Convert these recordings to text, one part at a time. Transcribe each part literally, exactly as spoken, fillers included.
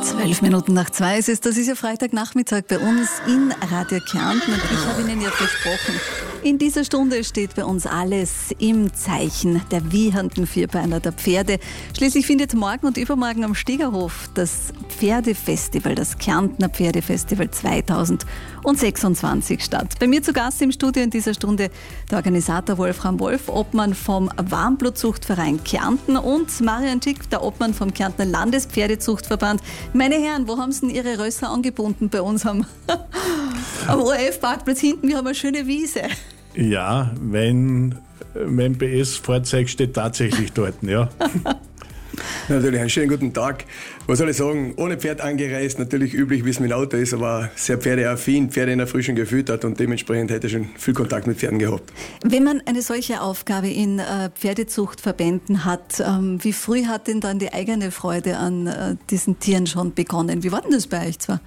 Zwölf Minuten nach zwei ist es. Das ist ja Freitagnachmittag bei uns in Radio Kärnten und ich habe Ihnen ja versprochen, in dieser Stunde steht bei uns alles im Zeichen der wiehernden Vierbeiner, der Pferde. Schließlich findet morgen und übermorgen am Stiegerhof das Pferdefestival, das Kärntner Pferdefestival zweitausendsechsundzwanzig statt. Bei mir zu Gast im Studio in dieser Stunde der Organisator Wolfram Wolf, Obmann vom Warmblutzuchtverein Kärnten und Marian Schick, der Obmann vom Kärntner Landespferdezuchtverband. Meine Herren, wo haben Sie denn Ihre Rösser angebunden bei uns am, am O R F-Parkplatz hinten? Wir haben eine schöne Wiese. Ja, mein, mein B S-Fahrzeug steht tatsächlich dort, ja. Natürlich, einen schönen guten Tag. Was soll ich sagen, ohne Pferd angereist, natürlich üblich, wie es mit dem Auto ist, aber sehr pferdeaffin, Pferde in der Früh schon gefüttert und dementsprechend hätte ich schon viel Kontakt mit Pferden gehabt. Wenn man eine solche Aufgabe in äh, Pferdezuchtverbänden hat, ähm, wie früh hat denn dann die eigene Freude an äh, diesen Tieren schon begonnen? Wie war denn das bei euch zwar?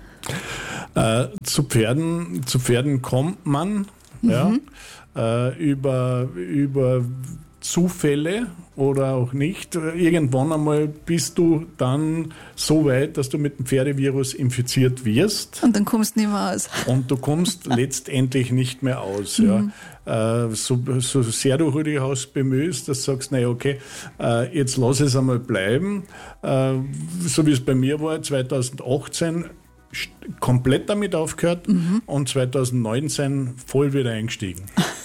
Äh, zu Pferden, zu Pferden kommt man, mhm. ja, äh, über, über Zufälle oder auch nicht. Irgendwann einmal bist du dann so weit, dass du mit dem Pferdevirus infiziert wirst. Und dann kommst du nicht mehr aus. Und du kommst letztendlich nicht mehr aus. Mhm. Ja. Äh, so, so sehr du dich aus bemühst, dass du sagst, naja, okay, äh, jetzt lass es einmal bleiben. Äh, so wie es bei mir war, zweitausendachtzehn komplett damit aufgehört mhm. und zweitausendneunzehn voll wieder eingestiegen.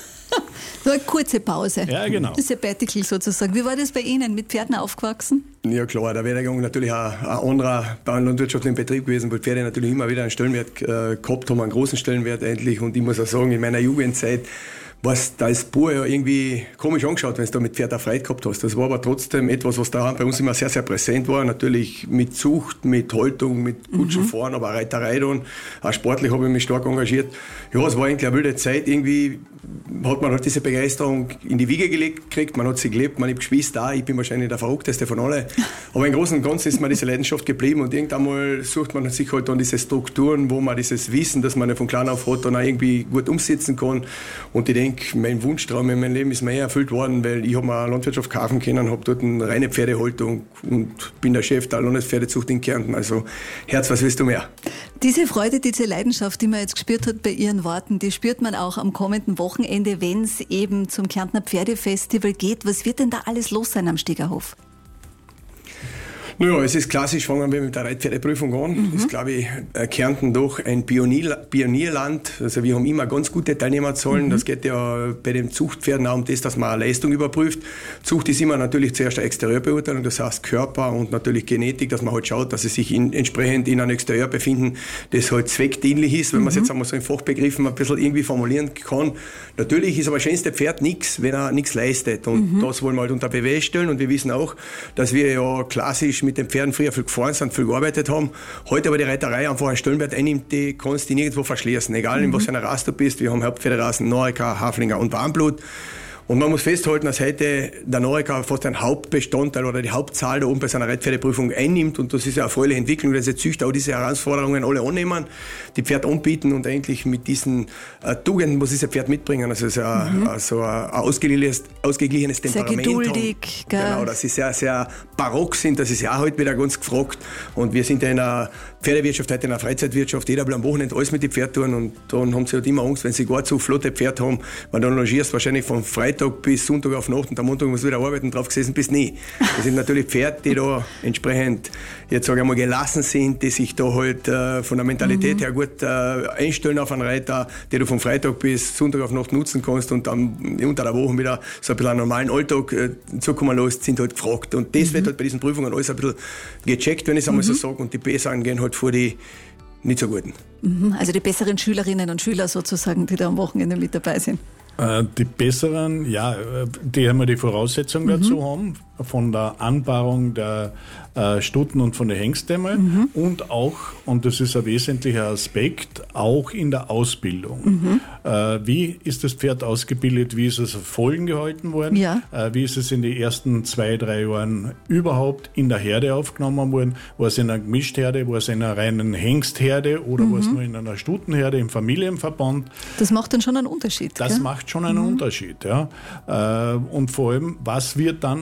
So eine kurze Pause. Ja, genau. Das Sabbatical sozusagen. Wie war das bei Ihnen? Mit Pferden aufgewachsen? Ja klar, der Werdegang natürlich ein, ein anderer bauernlandwirtschaftlicher Betrieb gewesen, wo Pferde natürlich immer wieder einen Stellenwert äh, gehabt haben, einen großen Stellenwert endlich. Und ich muss auch sagen, in meiner Jugendzeit was da als Bauer ja irgendwie komisch angeschaut, wenn du da mit Pferd Freude gehabt hast. Das war aber trotzdem etwas, was da bei uns immer sehr, sehr präsent war. Natürlich mit Zucht, mit Haltung, mit Kutschenfahren, mhm. aber auch Reiterei dann. Auch sportlich habe ich mich stark engagiert. Ja, es war eigentlich eine wilde Zeit. Irgendwie hat man halt diese Begeisterung in die Wiege gelegt gekriegt. Man hat sie gelebt, man hat Geschwister auch. Ich bin wahrscheinlich der Verrückteste von allen. Aber im Großen und Ganzen ist mir diese Leidenschaft geblieben und irgendwann mal sucht man sich halt dann diese Strukturen, wo man dieses Wissen, das man von klein auf hat, dann auch irgendwie gut umsetzen kann. Und ich denke, mein Wunschtraum in meinem Leben ist mehr erfüllt worden, weil ich habe mir eine Landwirtschaft kaufen können, habe dort eine reine Pferdehaltung und bin der Chef der Landespferdezucht in Kärnten. Also Herz, was willst du mehr? Diese Freude, diese Leidenschaft, die man jetzt gespürt hat bei Ihren Worten, die spürt man auch am kommenden Wochenende, wenn es eben zum Kärntner Pferdefestival geht. Was wird denn da alles los sein am Stiegerhof? Naja, es ist klassisch, fangen wir mit der Reitpferdeprüfung an. Mhm. Das ist, glaube ich, Kärnten doch ein Pionier, Pionierland. Also wir haben immer ganz gute Teilnehmerzahlen. Mhm. Das geht ja bei den Zuchtpferden auch um das, dass man eine Leistung überprüft. Zucht ist immer natürlich zuerst eine Exterieurbeurteilung, das heißt Körper und natürlich Genetik, dass man halt schaut, dass sie sich in, entsprechend in einem Exterieur befinden, das halt zweckdienlich ist, wenn mhm. man es jetzt einmal so in Fachbegriffen ein bisschen irgendwie formulieren kann. Natürlich ist aber das schönste Pferd nichts, wenn er nichts leistet. Und mhm. das wollen wir halt unter Beweis stellen. Und wir wissen auch, dass wir ja klassisch mit den Pferden früher viel gefahren sind, viel gearbeitet haben. Heute aber die Reiterei einfach einen Stellenwert einnimmt, die kannst du nirgendwo verschließen. Egal mhm. in was für einer Rasse du bist. Wir haben Hauptpferderassen Noriker, Haflinger und Warmblut. Und man muss festhalten, dass heute der Noriker fast ein Hauptbestandteil oder die Hauptzahl da oben bei seiner Reitpferdeprüfung einnimmt. Und das ist ja eine erfreuliche Entwicklung, dass die Züchter auch diese Herausforderungen alle annehmen, die Pferd anbieten und eigentlich mit diesen äh, Tugenden, was diese Pferd mitbringen, also es ist ein, mhm. also ein ausgeglichenes, ausgeglichenes Temperament. Sehr geduldig. Haben. Genau, dass sie sehr, sehr barock sind, das ist ja auch heute wieder ganz gefragt. Und wir sind ja in einer Pferdewirtschaft, heute in einer Freizeitwirtschaft, jeder will am Wochenende alles mit den Pferden tun und dann haben sie halt immer Angst, wenn sie gar zu flotte Pferd haben, weil dann logierst wahrscheinlich von Freitag bis Sonntag auf Nacht und am Montag musst du wieder arbeiten, drauf gesessen bist nie. Das sind natürlich Pferde, die da entsprechend, jetzt sage ich mal, gelassen sind, die sich da halt äh, von der Mentalität mhm. her gut äh, einstellen auf einen Reiter, die du von Freitag bis Sonntag auf Nacht nutzen kannst und dann unter der Woche wieder so ein bisschen einen normalen Alltag äh, zukommen lässt, sind halt gefragt. Und das mhm. wird halt bei diesen Prüfungen alles ein bisschen gecheckt, wenn ich es einmal mhm. so sage, und die Besseren gehen halt vor die nicht so guten. Mhm. Also die besseren Schülerinnen und Schüler sozusagen, die da am Wochenende mit dabei sind. Die besseren, ja, die haben wir die Voraussetzung dazu mhm. haben, von der Anpaarung der äh, Stuten und von den Hengstämmen mhm. und auch, und das ist ein wesentlicher Aspekt, auch in der Ausbildung. Mhm. Äh, wie ist das Pferd ausgebildet, wie ist es auf Folgen gehalten worden, ja. äh, wie ist es in den ersten zwei, drei Jahren überhaupt in der Herde aufgenommen worden, war es in einer Gemischtherde, war es in einer reinen Hengstherde oder mhm. war es nur in einer Stutenherde im Familienverband. Das macht dann schon einen Unterschied. Das gell? macht schon einen mhm. Unterschied, ja. Äh, und vor allem, was wird dann auch mit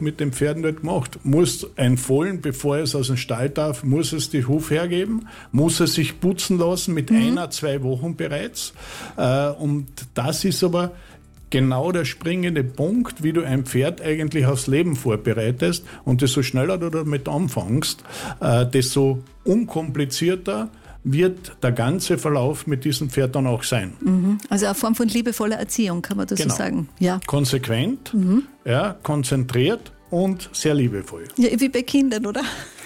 mit den Pferden dort gemacht? Muss ein Fohlen, bevor es aus dem Stall darf, muss es die Huf hergeben? Muss es sich putzen lassen mit mhm. einer, zwei Wochen bereits? Äh, und das ist aber genau der springende Punkt, wie du ein Pferd eigentlich aufs Leben vorbereitest. Und desto schneller du damit anfängst, äh, desto unkomplizierter wird der ganze Verlauf mit diesem Pferd dann auch sein. Mhm. Also eine Form von liebevoller Erziehung, kann man das genau. so sagen. Ja. Konsequent, mhm. ja, konzentriert und sehr liebevoll. Ja, wie bei Kindern, oder?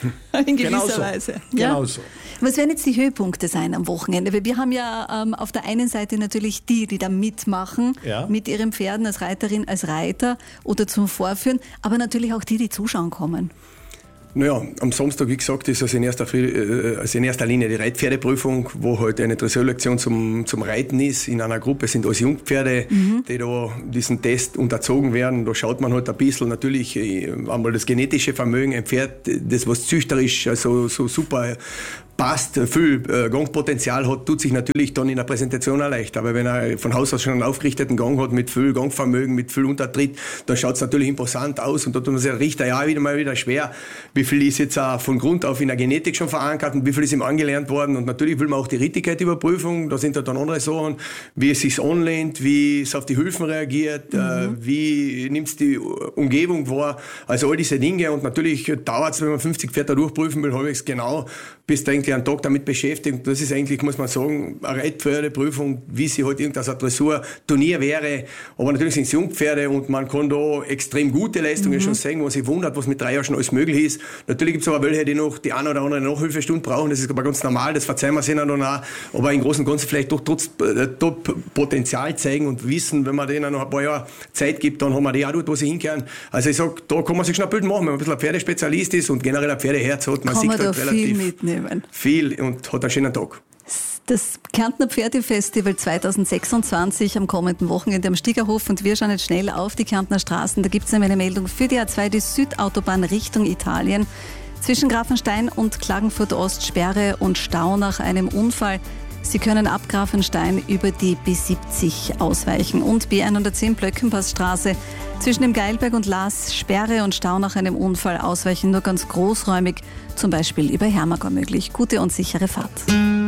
In gewisser genau so. Weise. Ja? Genau so. Was werden jetzt die Höhepunkte sein am Wochenende? Weil wir haben ja ähm, auf der einen Seite natürlich die, die da mitmachen, ja. mit ihren Pferden als Reiterin, als Reiter oder zum Vorführen, aber natürlich auch die, die zuschauen kommen. Naja, am Samstag, wie gesagt, ist also in erster, äh, also in erster Linie die Reitpferdeprüfung, wo halt eine Dressurlektion zum, zum Reiten ist. In einer Gruppe sind alles Jungpferde, mhm. die da diesen Test unterzogen werden. Da schaut man halt ein bisschen natürlich äh, einmal das genetische Vermögen, ein Pferd, das was züchterisch, also so super passt, viel äh, Gangpotenzial hat, tut sich natürlich dann in der Präsentation auch leicht. Aber wenn er von Haus aus schon einen aufgerichteten Gang hat, mit viel Gangvermögen, mit viel Untertritt, dann schaut es natürlich imposant aus. Und da tut man sich der Richter ja auch wieder mal wieder schwer. Wie viel ist jetzt auch von Grund auf in der Genetik schon verankert und wie viel ist ihm angelernt worden? Und natürlich will man auch die Rittigkeit-Überprüfung. Da sind halt dann andere Sachen, wie es sich anlehnt, wie es auf die Hilfen reagiert, mhm. äh, wie nimmt es die Umgebung wahr. Also all diese Dinge. Und natürlich dauert es, wenn man fünfzig Pferde durchprüfen will, halbwegs genau, bis der einen Tag damit beschäftigt. Das ist eigentlich, muss man sagen, eine Reitpferdeprüfung, wie sie halt irgendein Dressur-Turnier wäre. Aber natürlich sind es Jungpferde und man kann da extrem gute Leistungen mhm. schon sehen, wo man sich wundert, was mit drei Jahren schon alles möglich ist. Natürlich gibt es aber welche, die noch die eine oder andere Nachhilfestunde brauchen. Das ist aber ganz normal, das verzeihen wir sich dann auch. Aber im Großen und Ganzen vielleicht doch trotz äh, Top-Potenzial zeigen und wissen, wenn man denen noch ein paar Jahre Zeit gibt, dann haben wir die auch dort, wo sie hinkehren. Also ich sag, da kann man sich schon ein Bild machen, wenn man ein bisschen ein Pferdespezialist ist und generell ein Pferdeherz hat. Man kann sieht man da halt relativ viel mitnehmen. Viel und hat einen schönen Tag. Das Kärntner Pferdefestival zweitausendsechsundzwanzig am kommenden Wochenende am Stiegerhof und wir schauen jetzt schnell auf die Kärntner Straßen. Da gibt es nämlich eine Meldung für die A zwei, die Südautobahn Richtung Italien. Zwischen Grafenstein und Klagenfurt Ost Sperre und Stau nach einem Unfall. Sie können ab Grafenstein über die B siebzig ausweichen und B hundertzehn Blöckenpassstraße. Zwischen dem Geilberg und Laas Sperre und Stau nach einem Unfall ausweichen nur ganz großräumig, zum Beispiel über Hermagor möglich. Gute und sichere Fahrt.